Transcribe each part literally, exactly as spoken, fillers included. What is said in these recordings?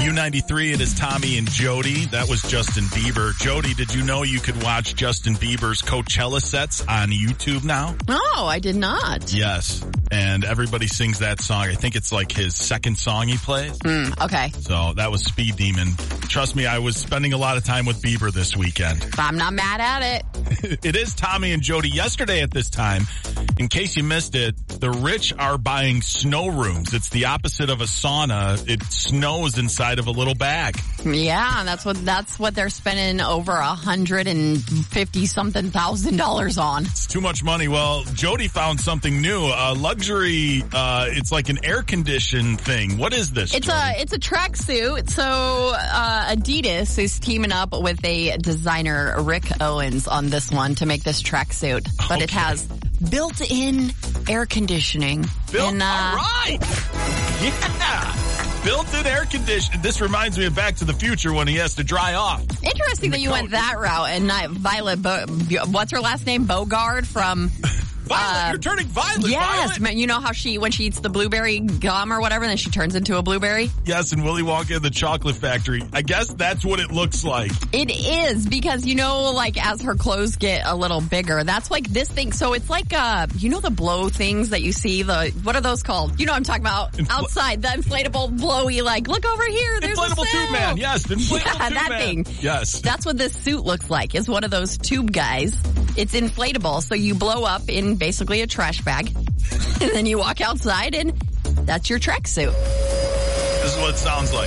U ninety-three, it is Tommy and Jody. That was Justin Bieber. Jody, did you know you could watch Justin Bieber's Coachella sets on YouTube now? No, I did not. Yes. And everybody sings that song. I think it's like his second song he plays. Mm, okay. So that was Speed Demon. Trust me, I was spending a lot of time with Bieber this weekend. I'm not mad at it. It is Tommy and Jody. Yesterday at this time, in case you missed it, the rich are buying snow rooms. It's the opposite of a sauna. It snows inside of a little bag. Yeah, that's what that's what they're spending over a hundred and fifty something thousand dollars on. It's too much money. Well, Jody found something new. A luxury. Uh, it's like an air conditioned thing. What is this? It's Jody? a it's a tracksuit. So uh, Adidas is teaming up with a designer, Rick Owens, on this one to make this tracksuit. But Okay. it has built-in air conditioning. Built, and, uh, all right. Yeah. Built-in air conditioning. This reminds me of Back to the Future when he has to dry off. Interesting that you coat. went that route and not Violet, Bo- what's her last name? Bogard from... Violet, Uh, you're turning violet, Yes, Violet. you know how she, when she eats the blueberry gum or whatever, then she turns into a blueberry? Yes, and Willy Wonka and the Chocolate Factory. I guess that's what it looks like. It is, because, you know, like, as her clothes get a little bigger, that's like this thing. So it's like, uh, you know the blow things that you see? The, what are those called? You know what I'm talking about? Infl- Outside, the inflatable blowy, like, look over here, there's Inflatable a cell. Tube Man, yes. The inflatable Yeah, Tube that Man. thing. Yes. That's what this suit looks like, is one of those tube guys. It's inflatable, so you blow up in basically a trash bag, and then you walk outside, and that's your tracksuit. This is what it sounds like.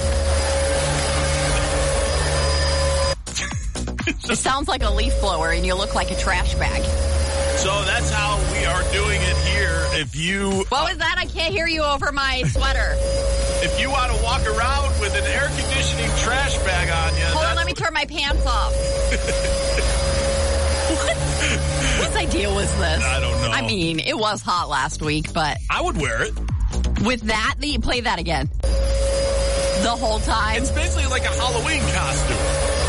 It sounds like a leaf blower, and you look like a trash bag. So that's how we are doing it here. If you What was that? I can't hear you over my sweater. if you want to walk around with an air conditioning trash bag on you, Hold on, that's let me turn my pants off. What? Whose idea was this? I don't know. I mean, it was hot last week, but I would wear it. with that, you play that again. The whole time. It's basically like a Halloween costume.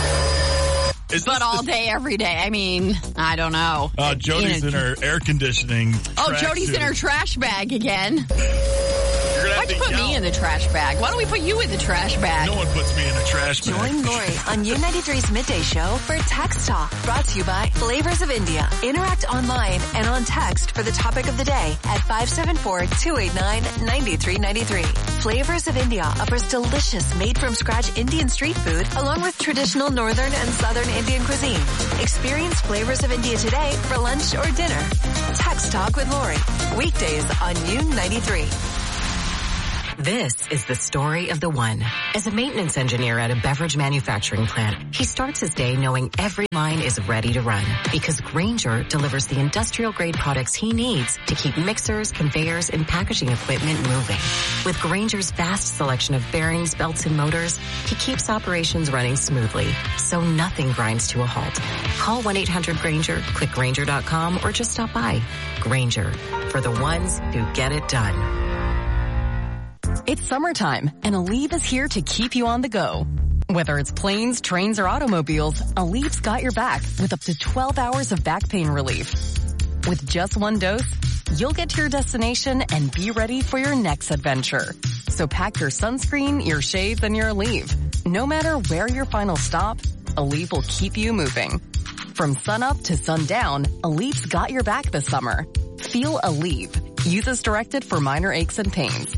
Is But this all the- day, every day. I mean, I don't know. Uh, Jody's in her air conditioning. Oh, track Jody's suit. in her trash bag again. You're gonna have Why'd you to put yell. me in the trash bag? Why don't we put you in the trash bag? No one puts me in a trash bag. Join Lori on U ninety-three's Midday Show for Text Talk, brought to you by Flavors of India. Interact online and on text for the topic of the day at five seven four, two eight nine, nine three nine three. Flavors of India offers delicious made-from-scratch Indian street food along with traditional northern and southern Indian cuisine. Experience Flavors of India today for lunch or dinner. Text Talk with Lori. Weekdays on U ninety-three. This is the story of the one. As a maintenance engineer at a beverage manufacturing plant, he starts his day knowing every line is ready to run because Grainger delivers the industrial-grade products he needs to keep mixers, conveyors, and packaging equipment moving. With Grainger's vast selection of bearings, belts, and motors, he keeps operations running smoothly, so nothing grinds to a halt. Call one eight hundred Grainger, click Grainger dot com, or just stop by. Grainger, for the ones who get it done. It's summertime, and Aleve is here to keep you on the go. Whether it's planes, trains, or automobiles, Aleve's got your back with up to twelve hours of back pain relief. With just one dose, you'll get to your destination and be ready for your next adventure. So pack your sunscreen, your shades, and your Aleve. No matter where your final stop, Aleve will keep you moving. From sunup to sundown, Aleve's got your back this summer. Feel Aleve. Use as directed for minor aches and pains.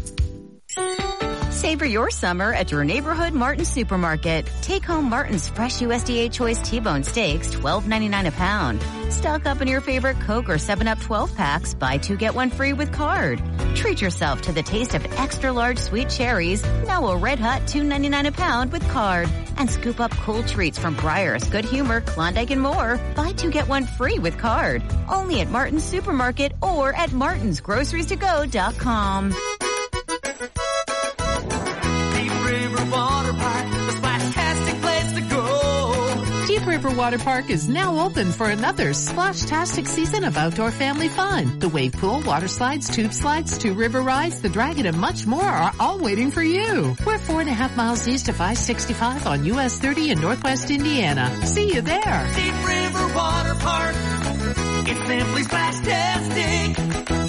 Savor your summer at your neighborhood Martin Supermarket. Take home Martin's fresh U S D A Choice T-bone steaks, twelve ninety-nine a pound. Stock up on your favorite Coke or seven up twelve packs. Buy two, get one free with card. Treat yourself to the taste of extra large sweet cherries. Now a red hot two ninety-nine a pound with card. And scoop up cool treats from Breyers, Good Humor, Klondike, and more. Buy two, get one free with card. Only at Martin's Supermarket or at martins groceries to go dot com. Water Park, the splash-tastic place to go. Deep River Water Park is now open for another splash-tastic season of outdoor family fun. The wave pool, water slides, tube slides, two river rides, the dragon, and much more are all waiting for you. We're four and a half miles east of I sixty-five on U S thirty in Northwest Indiana. See you there. Deep River Water Park, it's simply splash-tastic. Hey!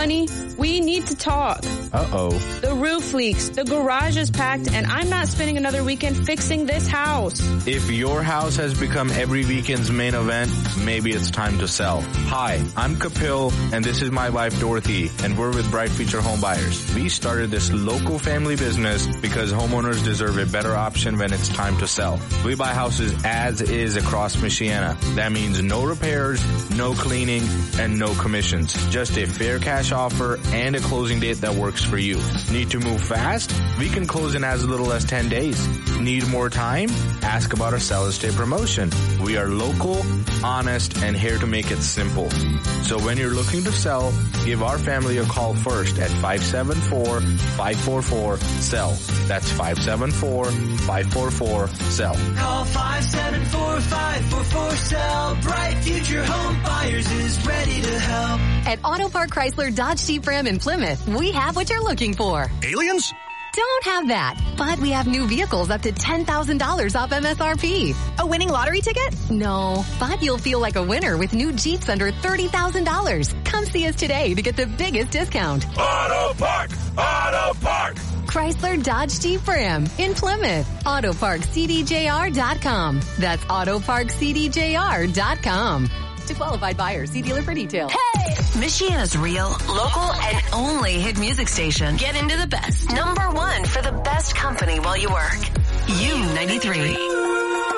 Honey, we need to talk. Uh-oh. The roof leaks, the garage is packed, and I'm not spending another weekend fixing this house. If your house has become every weekend's main event, maybe it's time to sell. Hi, I'm Kapil, and this is my wife Dorothy, and we're with Bright Future Home Buyers. We started this local family business because homeowners deserve a better option when it's time to sell. We buy houses as is across Michiana. That means no repairs, no cleaning, and no commissions. Just a fair cash offer and a closing date that works for you. Need to move fast? We can close in as little as ten days. Need more time? Ask about our Seller's Day promotion. We are local, honest, and here to make it simple. So when you're looking to sell, give our family a call first at five seven four, five four four, S E L L. That's five seven four, five four four, S E L L. Call five seven four, five four four, S E L L. Bright Future Home Buyers is ready to help. At Auto Park Chrysler Dodge Jeep Ram in Plymouth, we have what you're looking for. Aliens? Don't have that, but we have new vehicles up to ten thousand dollars off M S R P. A winning lottery ticket? No, but you'll feel like a winner with new Jeeps under thirty thousand dollars. Come see us today to get the biggest discount. Auto Park! Auto Park! Chrysler Dodge Jeep Ram in Plymouth. Auto Park C D J R dot com. That's Auto Park C D J R dot com. To qualified buyers, see dealer for details. Hey! Michiana's real, local, and only hit music station. Get into the best. Number one for the best company while you work. U ninety-three.